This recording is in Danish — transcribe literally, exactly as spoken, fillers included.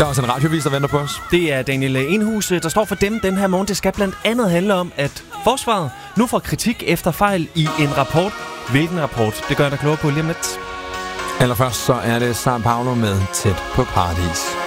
Der er også en radiovis, der venter på os. Det er Daniel Enhus, der står for dem den her morgen. Det skal blandt andet handle om, at forsvaret nu får kritik efter fejl i en rapport. Hvilken rapport? Det gør jeg da klogere på lige om lidt. Allerførst så er det San Paulo med Tæt på Paradis.